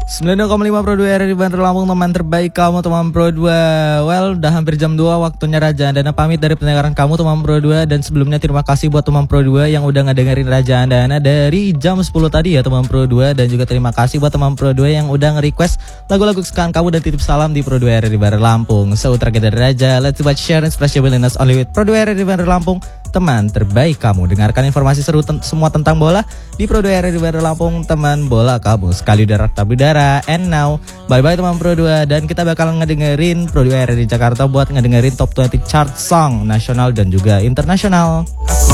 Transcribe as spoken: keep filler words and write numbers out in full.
sembilan puluh koma lima Pro dua R R I Bandar Lampung, teman terbaik kamu teman Pro dua. Well, udah hampir jam dua waktunya Raja Andana pamit dari pendengaran kamu teman Pro dua. Dan sebelumnya terima kasih buat teman Pro dua yang udah ngedengerin Raja Andana dari jam sepuluh tadi ya teman Pro dua. Dan juga terima kasih buat teman Pro dua yang udah nge-request lagu-lagu kesukaan kamu dan titip salam di Pro dua R R I Bandar Lampung. So, terakhir dari Raja, let's watch, share, and spread your willingness only with Pro dua R R I Bandar Lampung, teman terbaik kamu. Dengarkan informasi seru ten semua tentang bola di Pro dua R R I Bandar Lampung, teman bola kamu. Sekali udara tak udara. And now, bye-bye teman Pro dua. Dan kita bakal ngedengerin Pro dua R R I Jakarta buat ngedengerin top dua puluh chart song nasional dan juga internasional.